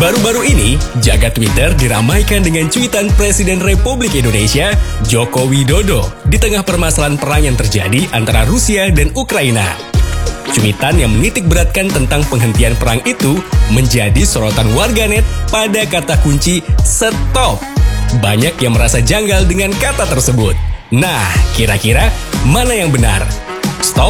Baru-baru ini, jagat Twitter diramaikan dengan cuitan Presiden Republik Indonesia, Joko Widodo, di tengah permasalahan perang yang terjadi antara Rusia dan Ukraina. Cuitan yang menitik beratkan tentang penghentian perang itu menjadi sorotan warganet pada kata kunci stop. Banyak yang merasa janggal dengan kata tersebut. Nah, kira-kira mana yang benar?